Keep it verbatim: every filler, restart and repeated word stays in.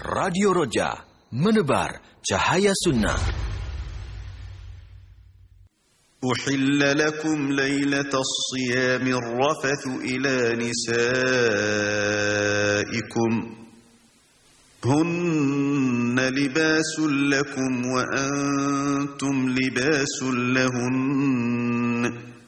Radio Roja, menebar cahaya sunnah. أحل لكم ليلة الصيام الرفث إلى نسائكم هن لباس لكم وأنتم لباس لهن